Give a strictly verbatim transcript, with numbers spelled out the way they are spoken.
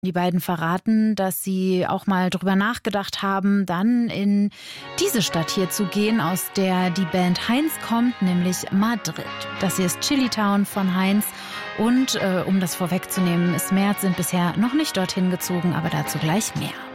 Die beiden verraten, dass sie auch mal drüber nachgedacht haben, dann in diese Stadt hier zu gehen, aus der die Band Heinz kommt, nämlich Madrid. Das hier ist Chili Town von Heinz. Und äh, um das vorwegzunehmen, Smerz sind bisher noch nicht dorthin gezogen, aber dazu gleich mehr.